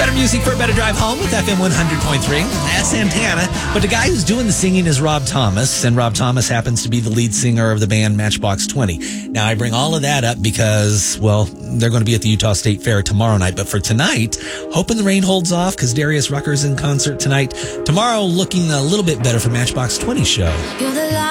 Better music for a better drive home with FM 100.3. That's Santana. But the guy who's doing the singing is Rob Thomas, and Rob Thomas happens to be the lead singer of the band Matchbox 20. Now, I bring all of that up because, well, they're going to be at the Utah State Fair tomorrow night. But for tonight, hoping the rain holds off because Darius Rucker's in concert tonight. Tomorrow, looking a little bit better for Matchbox 20's show.